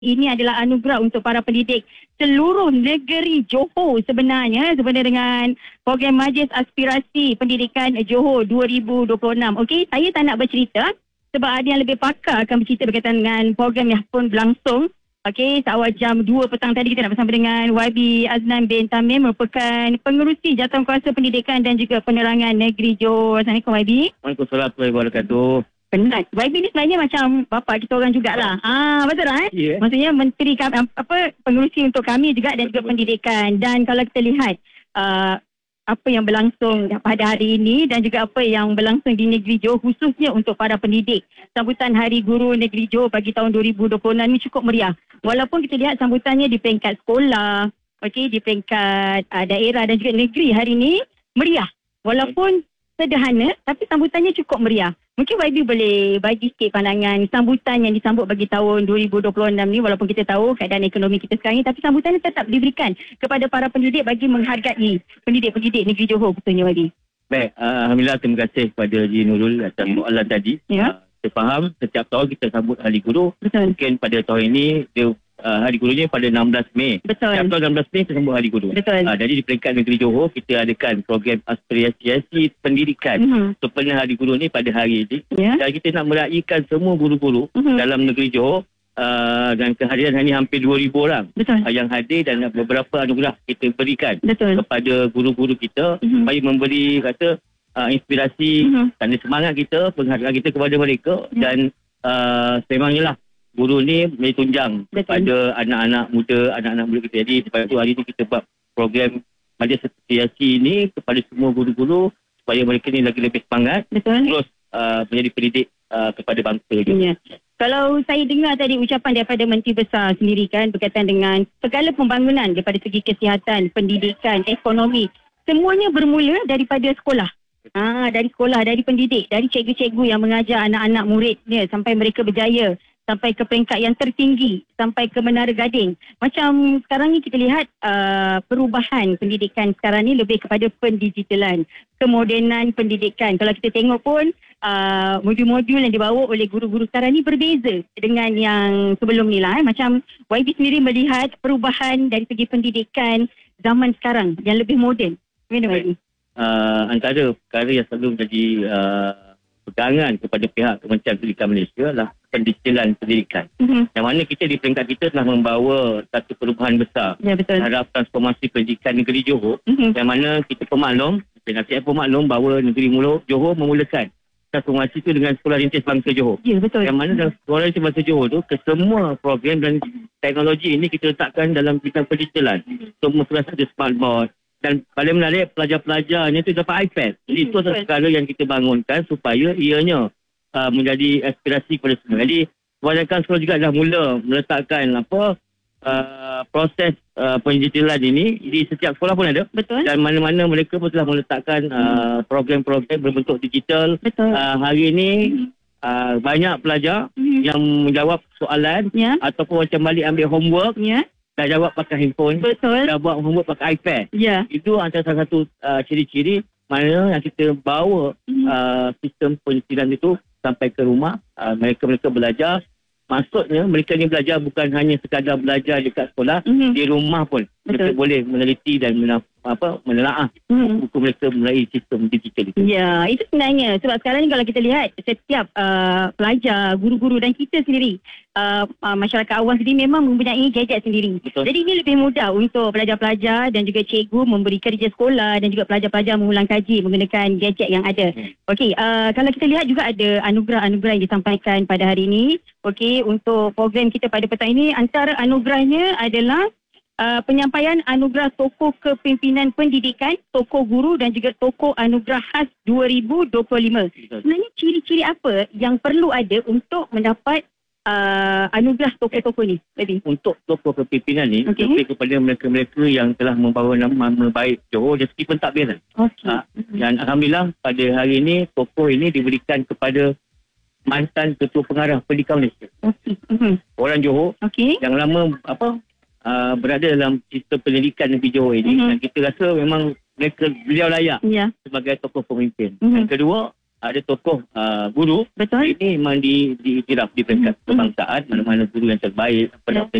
Ini adalah anugerah untuk para pendidik seluruh negeri Johor sebenarnya dengan program Majlis Aspirasi Pendidikan Johor 2026. Okey, saya tak nak bercerita sebab ada yang lebih pakar akan bercerita berkaitan dengan program yang pun berlangsung. Okey, seawal jam 2 petang tadi kita nak bersama dengan YB Aznan bin Tamim, merupakan pengerusi Jawatankuasa Pendidikan dan juga Penerangan Negeri Johor. Assalamualaikum YB. Waalaikumsalam warahmatullahi wabarakatuh. Penat. YB ni sebenarnya macam bapa kita orang jugalah. Betul tak? Yeah. Maksudnya menteri kami, pengerusi untuk kami juga dan juga pendidikan. Dan kalau kita lihat apa yang berlangsung pada hari ini dan juga apa yang berlangsung di negeri Johor khususnya untuk para pendidik. Sambutan Hari Guru Negeri Johor bagi tahun 2026 ini cukup meriah. Walaupun kita lihat sambutannya di peringkat sekolah, okey, di peringkat daerah dan juga negeri hari ini meriah. Walaupun sederhana tapi sambutannya cukup meriah. Mungkin YB boleh bagi sikit pandangan sambutan yang disambut bagi tahun 2026 ni, walaupun kita tahu keadaan ekonomi kita sekarang ni, tapi sambutannya tetap diberikan kepada para pendidik bagi menghargai pendidik-pendidik negeri Johor khususnya YB. Baik, alhamdulillah, terima kasih kepada Haji Nurul atas soalan tadi. Ya. Saya faham setiap tahun kita sambut Hari Guru. Betul. Mungkin pada tahun ini dia Hari Gurunya pada 16 Mei. Betul. Setiap tahun 16 Mei kita sambut Hari Guru. Betul. Jadi di peringkat negeri Johor kita adakan program aspirasi pendidikan sempena Hari Guru ni pada hari ini. Ya. Dan kita nak meraihkan semua guru-guru dalam negeri Johor. Dan kehadiran hari ini hampir 2,000 orang. Betul. Yang hadir dan beberapa anugerah kita berikan. Betul. Kepada guru-guru kita supaya memberi inspirasi, tanda semangat kita, penghargaan kita kepada mereka. Dan semangnya lah guru ni boleh tunjang kepada anak-anak muda kita. Jadi sebab itu hari ini kita buat program Majlis Aspirasi ini kepada semua guru-guru supaya mereka ni lagi lebih semangat. Betul. Terus menjadi pendidik kepada bangsa juga. Ya. Kalau saya dengar tadi ucapan daripada Menteri Besar sendiri kan berkaitan dengan segala pembangunan daripada segi kesihatan, pendidikan, ekonomi, semuanya bermula daripada sekolah. Dari sekolah, dari pendidik, dari cikgu-cikgu yang mengajar anak-anak muridnya sampai mereka berjaya, sampai ke peringkat yang tertinggi, sampai ke Menara Gading. Macam sekarang ni kita lihat perubahan pendidikan sekarang ni lebih kepada pendigitalan, kemodenan pendidikan. Kalau kita tengok pun modul-modul yang dibawa oleh guru-guru sekarang ni berbeza dengan yang sebelum ni lah. Macam YB sendiri melihat perubahan dari segi pendidikan zaman sekarang yang lebih moden. Bagaimana YB? Antara perkara yang selalu menjadi pegangan kepada pihak Kementerian Pendidikan Malaysia adalah pendigitalan pendidikan. Yang mana kita di peringkat kita telah membawa satu perubahan besar terhadap transformasi pendidikan negeri Johor. Yang mana kita penasihat pemaklum bahawa negeri Johor memulakan transformasi itu dengan Sekolah Rintis Bangsa Johor. Ya, betul. Yang mana dalam Sekolah Rintis Bangsa Johor tu kesemua program dan teknologi ini kita letakkan dalam bidang pendigitalan. Semua kelas ada smartboard. Dan paling menarik, pelajar-pelajarnya itu dapat iPad. Jadi itu adalah perkara yang kita bangunkan supaya ianya menjadi aspirasi kepada semua. Jadi kebanyakan sekolah juga dah mula meletakkan proses pendigitalan ini di setiap sekolah pun ada. Betul. Dan mana-mana mereka pun telah meletakkan program-program berbentuk digital. Betul. Hari ini banyak pelajar yang menjawab soalan ataupun macam balik ambil homework. Dah jawab pakai handphone. Betul. Dah buat homework pakai iPad. Ya. Itu antara salah satu ciri-ciri mana yang kita bawa sistem pendidikan itu sampai ke rumah. Mereka belajar. Maksudnya mereka ni belajar bukan hanya sekadar belajar dekat sekolah. Di rumah pun mereka boleh meneliti dan menelaah buku mereka melalui sistem digital itu. Ya, itu sebenarnya sebab sekarang ni kalau kita lihat setiap pelajar, guru-guru dan kita sendiri, masyarakat awam sendiri memang mempunyai gadget sendiri. Betul. Jadi ini lebih mudah untuk pelajar-pelajar dan juga cikgu memberi kerja sekolah dan juga pelajar-pelajar mengulang kaji menggunakan gadget yang ada. Okey, kalau kita lihat juga ada anugerah-anugerah yang disampaikan pada hari ini. Okey, untuk program kita pada petang ini, antara anugerahnya adalah penyampaian anugerah tokoh kepimpinan pendidikan, tokoh guru dan juga tokoh anugerah khas 2025. Sebenarnya ciri-ciri apa yang perlu ada untuk mendapat anugerah tokoh-tokoh ni? Untuk tokoh kepimpinan ni, lebih kepada mereka-mereka yang telah membawa nama baik Johor dari segi pentadbiran. Dan alhamdulillah pada hari ini tokoh ini diberikan kepada mantan Ketua Pengarah Pendidikan Malaysia. Orang Johor yang lama berada dalam sistem pendidikan negeri Johor ini. Dan kita rasa memang beliau layak sebagai tokoh pemimpin. Yang kedua, ada tokoh guru. Betul. Ini memang diiktiraf di peringkat kebangsaan, mana-mana guru yang terbaik,